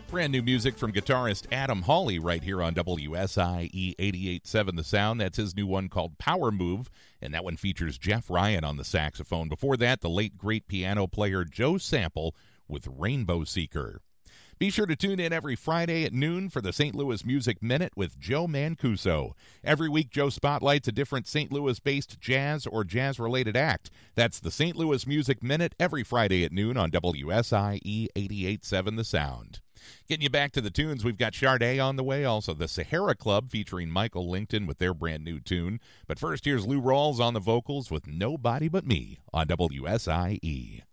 Brand new music from guitarist Adam Hawley right here on WSIE 88.7 The Sound. That's his new one called Power Move, and that one features Jeff Ryan on the saxophone. Before that, the late great piano player Joe Sample with Rainbow Seeker. Be sure to tune in every Friday at noon for the St. Louis Music Minute with Joe Mancuso. Every week, Joe spotlights a different St. Louis-based jazz or jazz-related act. That's the St. Louis Music Minute every Friday at noon on WSIE 88.7 The Sound. Getting you back to the tunes, we've got Sade on the way, also the Sahara Club featuring Michael Lington with their brand new tune. But first, here's Lou Rawls on the vocals with Nobody But Me on WSIE.